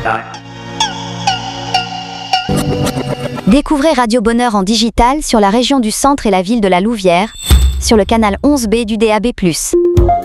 digital. Découvrez Radio Bonheur en digital sur la région du Centre et la ville de la Louvière, sur le canal 11B du DAB+.